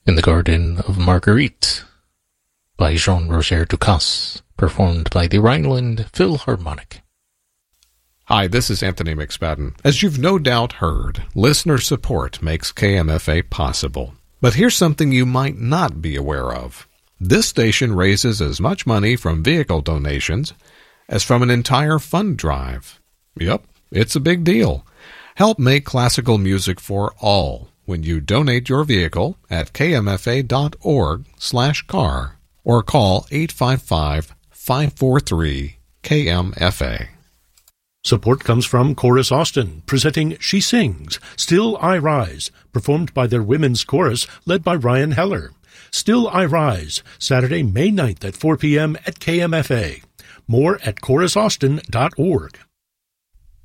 In the Garden of Marguerite by Jean-Roger Ducasse, performed by the Rhineland Philharmonic. Hi, this is Anthony McSpadden. As you've no doubt heard, listener support makes KMFA possible. But here's something you might not be aware of. This station raises as much money from vehicle donations as from an entire fund drive. Yep, it's a big deal. Help make classical music for all when you donate your vehicle at kmfa.org/car or call 855-543-KMFA. Support comes from Chorus Austin, presenting She Sings, Still I Rise, performed by their women's chorus led by Ryan Heller. Still I Rise, Saturday, May 9th at 4 p.m. at KMFA. More at chorusaustin.org.